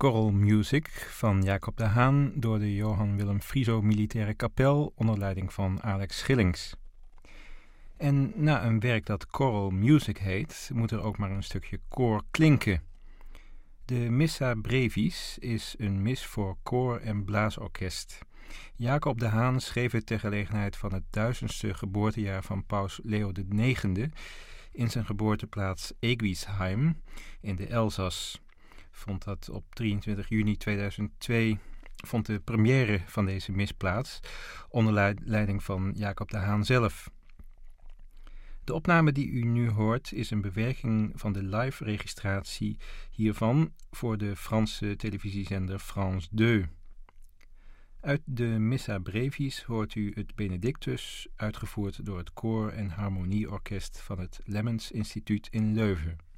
Choral Music van Jacob de Haan door de Johan Willem Frieso Militaire Kapel onder leiding van Alex Schillings. En na een werk dat Choral Music heet, moet er ook maar een stukje koor klinken. De Missa Brevis is een mis voor koor en blaasorkest. Jacob de Haan schreef het ter gelegenheid van het 1000ste geboortejaar van paus Leo IX in zijn geboorteplaats Eguisheim in de Elzas. Vond dat op 23 juni 2002 vond de première van deze mis plaats onder leiding van Jacob de Haan zelf. De opname die u nu hoort is een bewerking van de live-registratie hiervan voor de Franse televisiezender France 2. Uit de Missa Brevis hoort u het Benedictus, uitgevoerd door het koor- en harmonieorkest van het Lemmens Instituut in Leuven.